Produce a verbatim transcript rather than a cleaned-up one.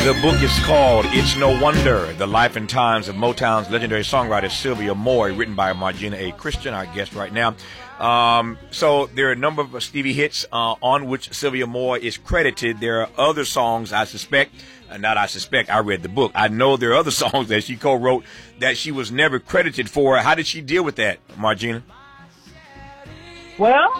The book is called It's No Wonder, The Life and Times of Motown's legendary songwriter Sylvia Moore, written by Margina A. Christian, our guest right now. Um, so there are a number of Stevie hits uh, on which Sylvia Moore is credited. There are other songs, I suspect, uh, not I suspect, I read the book. I know there are other songs that she co-wrote that she was never credited for. How did she deal with that, Margina? Well,